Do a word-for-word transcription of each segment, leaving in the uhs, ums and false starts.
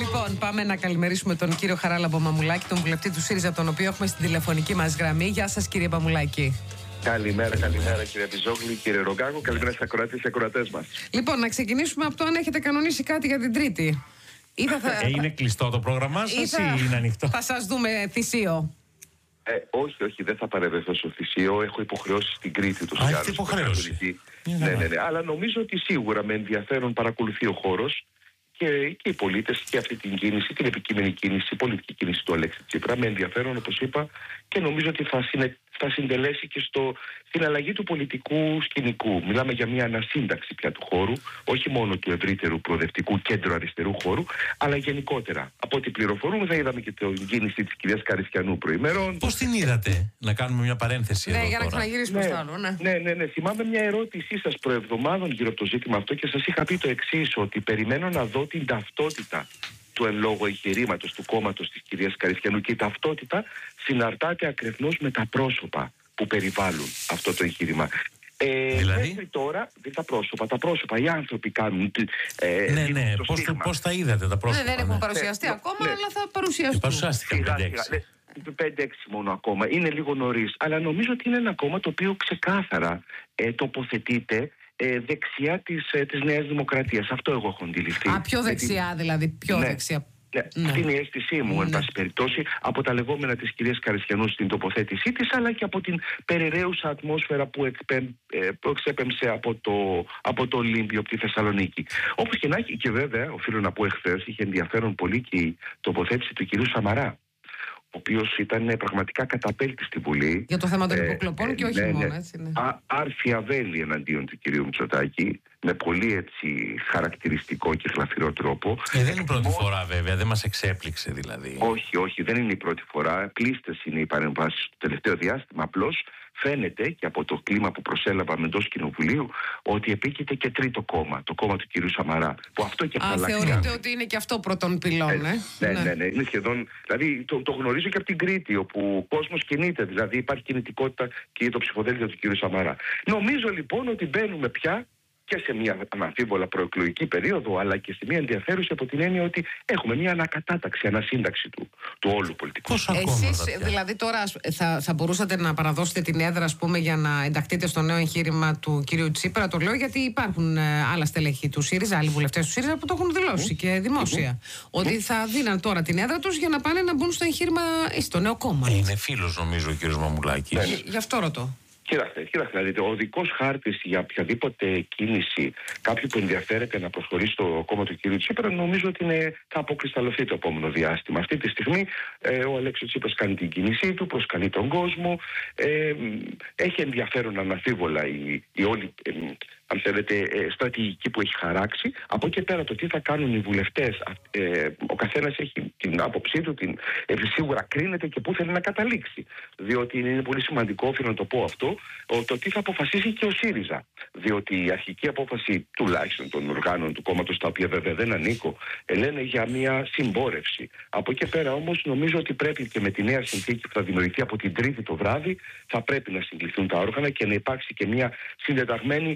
Λοιπόν, πάμε να καλημερίσουμε τον κύριο Χαράλαμπο Μαμουλάκη, τον βουλευτή του ΣΥΡΙΖΑ, τον οποίο έχουμε στην τηλεφωνική μας γραμμή. Γεια σας, κύριε Μαμουλάκη. Καλημέρα, καλημέρα κύριε Μπιζόγλη, κύριε Ρογκάκο, καλημέρα στις ακροατές και ακροατές μας. Λοιπόν, να ξεκινήσουμε από το αν έχετε κανονίσει κάτι για την Τρίτη. Ή θα... Ε, είναι κλειστό το πρόγραμμά σας ή, θα... ή είναι ανοιχτό? Θα σας δούμε θυσίο. Ε, όχι, όχι, δεν θα παρευρεθώ στο θυσίο. Έχω υποχρεώσει στην Κρήτη του. Α, έχετε υποχρέωση. Ναι, ναι, ναι. Αλλά νομίζω ότι σίγουρα με ενδιαφέρον παρακολουθεί ο χώρος και, και οι πολίτες και αυτή την κίνηση, την επικείμενη κίνηση, η πολιτική κίνηση του Αλέξη Τσίπρα. Με ενδιαφέρον, όπως είπα, και νομίζω ότι θα, συνε, θα συντελέσει και στο, στην αλλαγή του πολιτικού σκηνικού. Μιλάμε για μια ανασύνταξη πια του χώρου, όχι μόνο του ευρύτερου προοδευτικού κέντρου αριστερού χώρου, αλλά γενικότερα. Από ό,τι πληροφορούμε, θα είδαμε και την κίνηση της κυρίας Καριστιανού προημερών. Πώς την είδατε, να κάνουμε μια παρένθεση ναι, εδώ για να τώρα. ξαναγυρίσουμε ναι, στο άλλο. Ναι. ναι, ναι, ναι. Θυμάμαι μια ερώτησή σας προεβδομάδων γύρω από το ζήτημα αυτό και σας είχα πει το εξής, ότι περιμένω να δω την ταυτότητα του εν λόγω εγχειρήματος του κόμματος της κυρίας Καριστιανού, και η ταυτότητα συναρτάται ακρεφνώς με τα πρόσωπα που περιβάλλουν αυτό το εγχείρημα. Ε, δηλαδή? Μέχρι τώρα, δεν τα πρόσωπα, τα πρόσωπα, οι άνθρωποι κάνουν. Ε, ναι, ναι, πώς, πώς τα είδατε τα πρόσωπα? Ναι, δεν έχουν ναι. παρουσιαστεί ναι, ακόμα, ναι. αλλά θα παρουσιαστούν. Παρουσιάστηκαν πέντε έξι. πέντε έξι μόνο ακόμα, είναι λίγο νωρίς. Αλλά νομίζω ότι είναι ένα κόμμα το οποίο ξεκάθαρα ε, τοποθετείται ε, δεξιά της, ε, της Νέας Δημοκρατίας. Αυτό εγώ έχω αντιληφθεί. Α, πιο δεξιά την... δηλαδή, πιο ναι. δεξιά. Ναι, ναι. Αυτή είναι η αίσθησή μου, ναι. εν πάση περιπτώσει, από τα λεγόμενα της κυρίας Καριστιανού στην τοποθέτησή της, αλλά και από την περιραίουσα ατμόσφαιρα που, εκπέμ, που εξέπεμψε από το, από το Ολύμπιο, από τη Θεσσαλονίκη. Όπως και να έχει, και βέβαια, οφείλω να πω, εχθές είχε ενδιαφέρον πολύ και η τοποθέτηση του κυρίου Σαμαρά, ο οποίος ήταν πραγματικά καταπέλτη στη Βουλή. Για το θέμα των υποκλοπών ε, και όχι ναι, μόνο, ναι. έτσι. Ναι. Άρθια βέλη εναντίον του κυρίου Μητσοτάκη, με πολύ έτσι χαρακτηριστικό και γλαφυρό τρόπο. Ε, δεν είναι η πρώτη φορά βέβαια, δεν μας εξέπληξε δηλαδή. Όχι, όχι, δεν είναι η πρώτη φορά. Πλήστες είναι οι παρεμβάσεις του τελευταίο διάστημα. Απλώς φαίνεται και από το κλίμα που προσέλαβαμε εντός Κοινοβουλίου ότι επίκειται και τρίτο κόμμα, το κόμμα του κυρίου Σαμαρά. Που αυτό και Α, θεωρείτε ότι είναι και αυτό πρώτον πυλών, ε? Ναι, ναι, ναι, ναι. Είναι σχεδόν. Δηλαδή το, το γνωρίζω και από την Κρήτη, όπου ο κόσμος κινείται. Δηλαδή υπάρχει κινητικότητα και για το ψηφοδέλτιο του κυρίου Σαμαρά. Νομίζω λοιπόν ότι μπαίνουμε πια και σε μια αναμφίβολα προεκλογική περίοδο, αλλά και σε μια ενδιαφέρουσα από την έννοια ότι έχουμε μια ανακατάταξη, ανασύνταξη του, του όλου πολιτικού. Εσείς δηλαδή τώρα θα, θα μπορούσατε να παραδώσετε την έδρα, ας πούμε, για να ενταχθείτε στο νέο εγχείρημα του κυρίου Τσίπρα? Το λέω γιατί υπάρχουν ε, άλλα στελέχη του ΣΥΡΙΖΑ, άλλοι βουλευτές του ΣΥΡΙΖΑ που το έχουν δηλώσει mm. και δημόσια. Mm. Ότι θα δίναν τώρα την έδρα τους για να πάνε να μπουν στο εγχείρημα ή στο νέο κόμμα. Ε, είναι φίλος νομίζω ο κύριος Μαμουλάκης. Ναι. Γι' αυτό ρωτώ. Κοιτάξτε, κοιτάξτε, δηλαδή, ο δικός χάρτης για οποιαδήποτε κίνηση κάποιου που ενδιαφέρεται να προσχωρήσει στο κόμμα του κ. Τσίπρα, νομίζω ότι είναι, θα αποκρισταλωθεί το επόμενο διάστημα. Αυτή τη στιγμή ε, ο Αλέξης Τσίπρας κάνει την κίνησή του, προσκαλεί τον κόσμο. Ε, έχει ενδιαφέρον αναμφίβολα η, η όλη, ε, αν θέλετε, ε, στρατηγική που έχει χαράξει. Από εκεί πέρα το τι θα κάνουν οι βουλευτές, ε, ο καθένας έχει την άποψή του, την, ε, σίγουρα κρίνεται και πού θέλει να καταλήξει. Διότι είναι πολύ σημαντικό, οφείλω να το πω αυτό, το τι θα αποφασίσει και ο ΣΥΡΙΖΑ. Διότι η αρχική απόφαση τουλάχιστον των οργάνων του κόμματος, τα οποία βέβαια δεν ανήκω, λένε για μια συμπόρευση. Από εκεί πέρα όμως νομίζω ότι πρέπει και με τη νέα συνθήκη που θα δημιουργηθεί από την Τρίτη το βράδυ, θα πρέπει να συγκληθούν τα όργανα και να υπάρξει και μια συντεταγμένη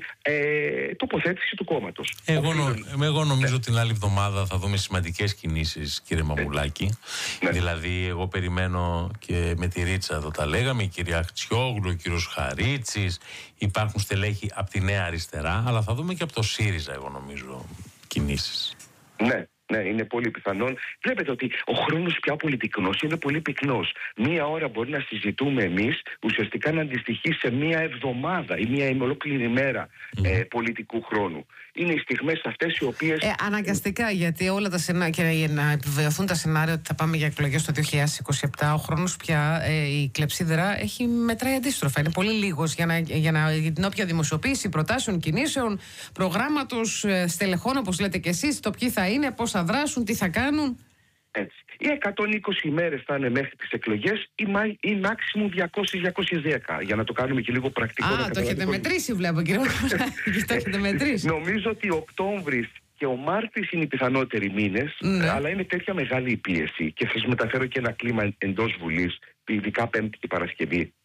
ε, τοποθέτηση του κόμματος. Εγώ, νο, εγώ νομίζω ότι την άλλη εβδομάδα θα δούμε σημαντικές κινήσεις, κύριε Μαμουλάκη. Ναι. Δηλαδή, εγώ περιμένω και με τη Ρίτσα εδώ τα λέγαμε, η κυρία Χτσιόγλου, ο κύριος Χαρίτσης, υπάρχουν στελέχη από τη Νέα Αριστερά, αλλά θα δούμε και από το ΣΥΡΙΖΑ, εγώ νομίζω, κινήσεις. Ναι. Ναι, είναι πολύ πιθανόν. Βλέπετε ότι ο χρόνος πια πολιτικνός είναι πολύ πυκνός. Μία ώρα μπορεί να συζητούμε εμείς, ουσιαστικά να αντιστοιχεί σε μία εβδομάδα ή μία ολόκληρη μέρα mm. ε, πολιτικού χρόνου. Είναι οι στιγμές αυτές οι οποίες... Ε, αναγκαστικά, γιατί όλα τα σενάρια, και για να επιβεβαιωθούν τα σενάρια ότι θα πάμε για εκλογές το δύο χιλιάδες είκοσι επτά, ο χρόνος πια, ε, η κλεψίδρα έχει μετράει αντίστροφα. Είναι πολύ λίγος για, να, για, να, για την όποια δημοσιοποίηση προτάσεων, κινήσεων, προγράμματος, στελεχών, όπως λέτε και εσείς, το ποιοι θα είναι, πώς θα δράσουν, τι θα κάνουν. Έτσι. Οι εκατόν είκοσι ημέρες θα είναι μέχρι τις εκλογές ή, ή maximum διακόσιες με διακόσιες δέκα, για να το κάνουμε και λίγο πρακτικό. Α, το έχετε μετρήσει, βλέπω, κύριε Μαμουλάκη. Το έχετε μετρήσει. Νομίζω ότι ο Οκτώβρης και ο Μάρτης είναι οι πιθανότεροι μήνες, ναι. αλλά είναι τέτοια μεγάλη η πίεση. Και θα σας μεταφέρω και ένα κλίμα εντός Βουλής, ειδικά Πέμπτη και Παρασκευή, που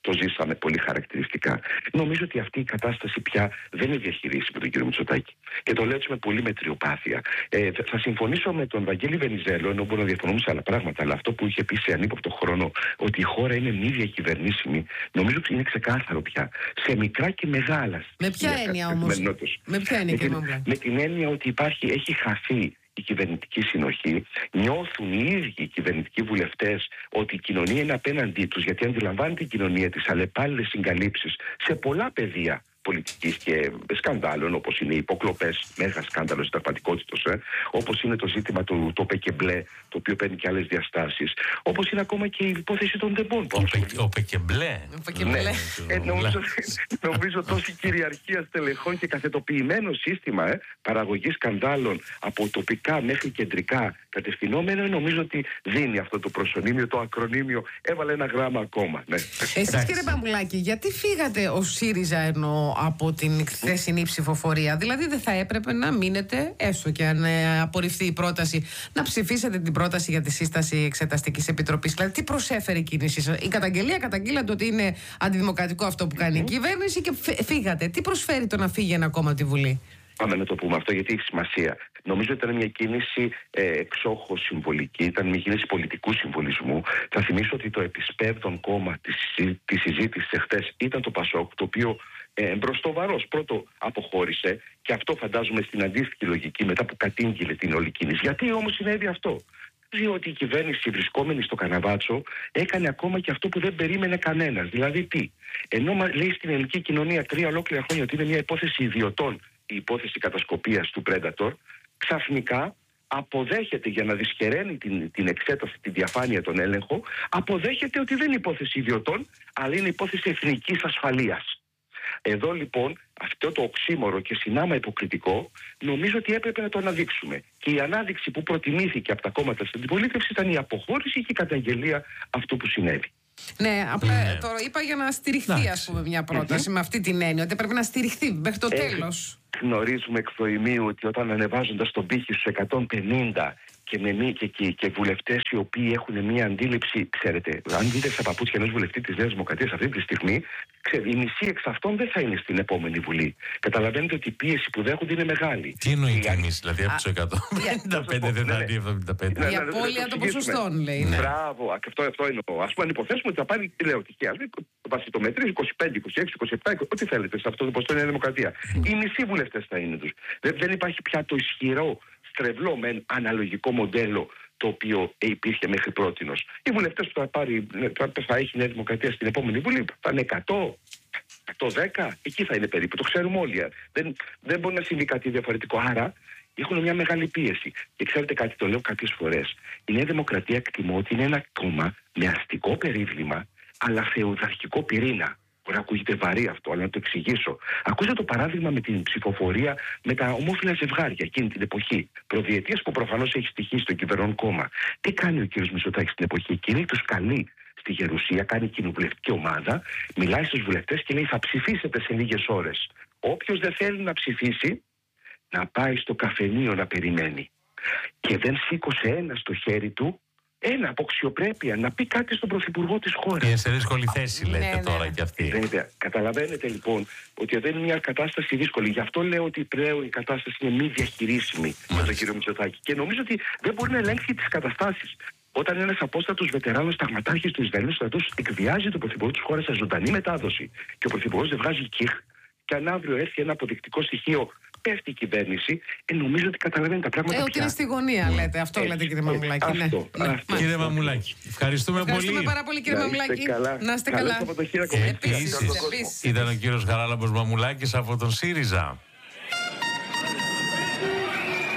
το ζήσαμε πολύ χαρακτηριστικά. Νομίζω ότι αυτή η κατάσταση πια δεν είναι διαχειρίσιμη με τον κύριο Μητσοτάκη. Και το λέω έτσι με πολύ μετριοπάθεια. Ε, θα συμφωνήσω με τον Βαγγέλη Βενιζέλο, ενώ μπορούμε να διαφωνούμε σε άλλα πράγματα, αλλά αυτό που είχε πει σε ανύποπτο χρόνο, ότι η χώρα είναι μη διακυβερνήσιμη, νομίζω ότι είναι ξεκάθαρο πια. Σε μικρά και μεγάλα. Με ποια έννοια όμως? Με ποια έννοια, κύριε Μαμουλάκη? Με την έννοια ότι υπάρχει, έχει χαθεί η κυβερνητική συνοχή, νιώθουν οι ίδιοι οι κυβερνητικοί βουλευτές ότι η κοινωνία είναι απέναντί τους, γιατί αντιλαμβάνεται η κοινωνία τις αλλεπάλληλες συγκαλύψεις σε πολλά πεδία πολιτικής και σκανδάλων, όπως είναι οι υποκλοπές, μέγα σκάνδαλο συνταγματικότητος, ε, όπως είναι το ζήτημα του το Πεκεμπλέ, το οποίο παίρνει και άλλες διαστάσεις, όπως είναι ακόμα και η υπόθεση των Ντεμπών. Ο, πε, ο Πεκεμπλέ. Ναι. Ε, νομίζω, νομίζω τόση κυριαρχία στελεχών και καθετοποιημένο σύστημα ε, παραγωγής σκανδάλων από τοπικά μέχρι κεντρικά κατευθυνόμενο, νομίζω ότι δίνει αυτό το προσωνύμιο, το ακρονίμιο. Έβαλε ένα γράμμα ακόμα. Ναι. Εσείς, κύριε Μαμουλάκη, γιατί φύγατε ως ΣΥΡΙΖΑ ενώ από την χθεσινή ψηφοφορία? Δηλαδή δεν θα έπρεπε να μείνετε, έστω και αν ε, απορριφθεί η πρόταση, να ψηφίσετε την πρόταση για τη σύσταση Εξεταστικής Επιτροπής? Δηλαδή τι προσέφερε η κίνηση σας? Η καταγγελία καταγγείλατε ότι είναι αντιδημοκρατικό αυτό που κάνει mm-hmm. η κυβέρνηση και φύγατε. Τι προσφέρει το να φύγει ένα κόμμα από τη Βουλή? Πάμε να το πούμε αυτό, γιατί έχει σημασία. Νομίζω ότι ήταν μια κίνηση ε, εξόχως συμβολική, ήταν μια κίνηση πολιτικού συμβολισμού. Θα θυμίσω ότι το επισπεύδον κόμμα της, της συζήτησης εχθές ήταν το Πασόκ, το οποίο ε, μπροστοβαρός πρώτο αποχώρησε, και αυτό φαντάζομαι στην αντίστοιχη λογική μετά που κατήγγειλε την όλη κίνηση. Γιατί όμως συνέβη αυτό? Διότι η κυβέρνηση, βρισκόμενη στο καναβάτσο, έκανε ακόμα και αυτό που δεν περίμενε κανένας. Δηλαδή τι? Ενώ λέει στην ελληνική κοινωνία τρία ολόκληρα χρόνια ότι είναι μια υπόθεση ιδιωτών, η υπόθεση κατασκοπίας του Predator, ξαφνικά αποδέχεται, για να δυσχεραίνει την, την εξέταση, τη διαφάνεια, τον έλεγχο, αποδέχεται ότι δεν είναι υπόθεση ιδιωτών, αλλά είναι υπόθεση εθνικής ασφαλείας. Εδώ λοιπόν αυτό το οξύμορο και συνάμα υποκριτικό νομίζω ότι έπρεπε να το αναδείξουμε. Και η ανάδειξη που προτιμήθηκε από τα κόμματα της αντιπολίτευσης ήταν η αποχώρηση και η καταγγελία αυτού που συνέβη. Ναι, απλά ναι. το είπα για να στηριχθεί, ας πούμε, μια πρόταση mm-hmm. με αυτή την έννοια, ότι πρέπει να στηριχθεί μέχρι το ε, τέλος. Γνωρίζουμε εκ προημίου ότι όταν ανεβάζοντας τον πύχη στους εκατόν πενήντα και, με μη, και, και, και βουλευτές οι οποίοι έχουν μια αντίληψη, ξέρετε, αν δείτε στα παπούτσια ενός βουλευτή της Νέας Δημοκρατίας αυτή τη στιγμή, ξέρετε, η μισή εξ αυτών δεν θα είναι στην επόμενη Βουλή. Καταλαβαίνετε ότι η πίεση που δέχονται είναι μεγάλη. Τι εννοεί η μισή, δηλαδή από τους εκατόν πενήντα πέντε δεν θα είναι εβδομήντα πέντε. Η απώλεια των ποσοστών, λέει. Μπράβο, αυτό, αυτό εννοώ. Ας πούμε, αν υποθέσουμε ότι θα πάρει, τι λέω, τυχαία, βάσει το μετρή, είκοσι πέντε, είκοσι έξι, είκοσι επτά, ό,τι θέλετε, σε αυτό το ποσοστό είναι η Δημοκρατία. Οι μισοί βουλευτές θα είναι τους. Δεν υπάρχει πια το ισχυρό, στρεβλό μεν αναλογικό μοντέλο το οποίο υπήρχε μέχρι πρότινος. Οι βουλευτές που θα, πάρει, θα έχει η Νέα Δημοκρατία στην επόμενη Βουλή θα είναι εκατό, εκατόν δέκα, εκεί θα είναι περίπου. Το ξέρουμε όλοι. Δεν, δεν μπορεί να συμβεί κάτι διαφορετικό. Άρα έχουν μια μεγάλη πίεση. Και ξέρετε κάτι, το λέω κάποιες φορές. Η Νέα Δημοκρατία εκτιμώ ότι είναι ένα κόμμα με αστικό περίβλημα, αλλά φεουδαρχικό πυρήνα. Μπορεί να ακούγεται βαρύ αυτό, αλλά να το εξηγήσω. Ακούστε το παράδειγμα με την ψηφοφορία με τα ομόφυλα ζευγάρια εκείνη την εποχή. Προδιετίας που προφανώς έχει στοιχήσει στο κυβερνών κόμμα. Τι κάνει ο κύριος Μητσοτάκης στην εποχή εκείνη? Τους καλεί στη Γερουσία, κάνει κοινοβουλευτική ομάδα, μιλάει στους βουλευτές και λέει: θα ψηφίσετε σε λίγες ώρες. Όποιος δεν θέλει να ψηφίσει, να πάει στο καφενείο να περιμένει. Και δεν σήκωσε ένα στο χέρι του, ένα από αξιοπρέπεια, να πει κάτι στον πρωθυπουργό της χώρας. Είναι σε δύσκολη θέση, λέτε ναι, τώρα ναι. κι αυτή. Βέβαια. Καταλαβαίνετε λοιπόν ότι δεν είναι μια κατάσταση δύσκολη. Γι' αυτό λέω ότι πλέον η κατάσταση είναι μη διαχειρίσιμη με τον κύριο Μητσοτάκη. Και νομίζω ότι δεν μπορεί να ελέγξει τις καταστάσεις. Όταν ένας απόστατος βετεράνος ταγματάρχης του Ισραηλινού στρατούς εκβιάζει τον πρωθυπουργό της χώρας σε ζωντανή μετάδοση και ο πρωθυπουργός δεν βγάζει κιχ, και αν αύριο έρθει ένα αποδεικτικό στοιχείο, πέφτει η κυβέρνηση, ε, νομίζω ότι καταλαβαίνει τα πράγματα. Ε, ότι είναι στη γωνία, λέτε. Αυτό ε, λέτε, κύριε Μαμουλάκη. Ε, αυτό, ναι. αυτό. Κύριε Μαμουλάκη, ευχαριστούμε, ευχαριστούμε πολύ. Ευχαριστούμε πάρα πολύ, κύριε να Μαμουλάκη. Καλά. Να είστε καλά. Επίσης, ήταν ο κύριος Χαράλαμπος Μαμουλάκης από τον ΣΥΡΙΖΑ.